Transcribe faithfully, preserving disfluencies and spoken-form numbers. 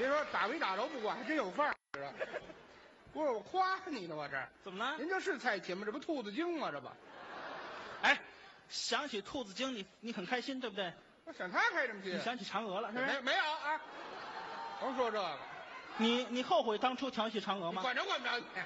别说打没打着不管，还真有范儿。不是我夸你呢，我这怎么了？ 您这是蔡琴吗？这不兔子精吗？这不， 哎，想起兔子精，你你很开心，对不对？ 我想他开什么心？ 你想起嫦娥了，是不是？ 没没有啊？甭说这个， 你你后悔当初调戏嫦娥吗？ 管着管不着你。